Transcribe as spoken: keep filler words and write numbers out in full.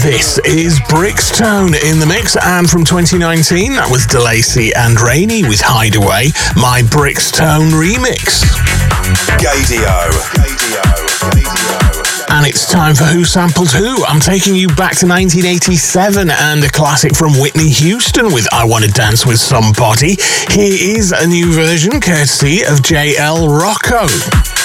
This is Brixtone in the mix, and from twenty nineteen, that was DeLacy and Rainey with Hideaway, my Brixtone remix. Gadio. And it's time for Who Sampled Who. I'm taking you back to nineteen eighty-seven and a classic from Whitney Houston with I Wanna Dance With Somebody. Here is a new version courtesy of J L Rocco.